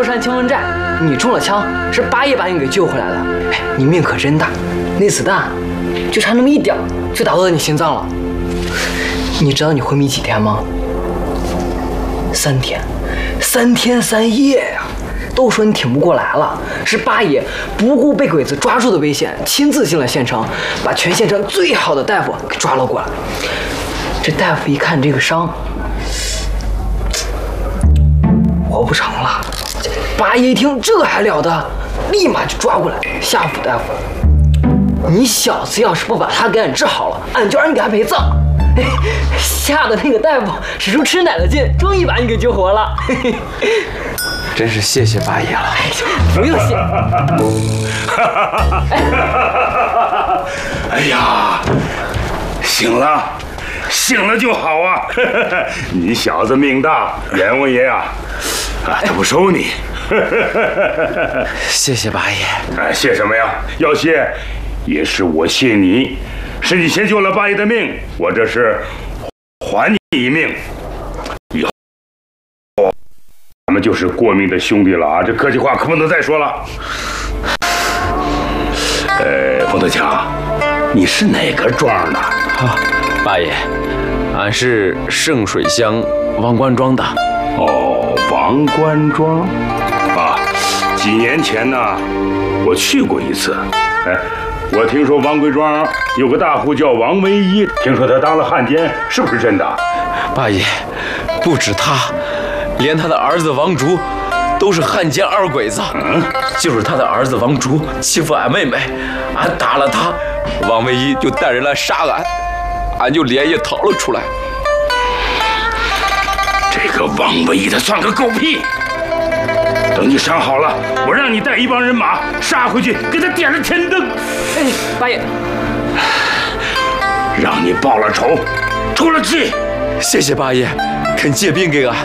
山清风寨，你中了枪，是八爷把你给救回来的。哎，你命可真大，那子弹就差那么一点，就打到你心脏了。你知道你昏迷几天吗？3天，3天3夜呀！都说你挺不过来了，是八爷不顾被鬼子抓住的危险，亲自进了县城，把全县城最好的大夫给抓了过来。这大夫一看这个伤，活不成了。八爷一听这还了得，立马就抓过来吓唬大夫：“你小子要是不把他给俺治好了，俺就让你给他陪葬。”哎，吓得那个大夫使出吃奶的劲，终于把你给救活了。 真是谢谢八爷了。 不用谢。 哎呀，醒了，醒了就好啊！你小子命大，阎王爷啊，他不收你。 谢谢八爷。 哎，谢什么呀？要谢，也是我谢你，是你先救了八爷的命，我这是还你一命。以后咱们就是过命的兄弟了啊！这客气话可不能再说了。冯德强，你是哪个庄的？ 啊，八爷，俺是圣水乡王官庄的。 哦，王官庄啊，几年前呢，我去过一次。哎，我听说王贵庄有个大户叫王唯一，听说他当了汉奸，是不是真的？ 八爷，不止他，连他的儿子王竹都是汉奸二鬼子。就是他的儿子王竹欺负俺妹妹，俺打了他，王唯一就带人来杀俺，俺就连夜逃了出来。 这个王唯一他算个狗屁！等你伤好了，我让你带一帮人马杀回去，给他点了天灯。 哎，八爷， 让你报了仇，出了气。 谢谢八爷，肯借兵给俺。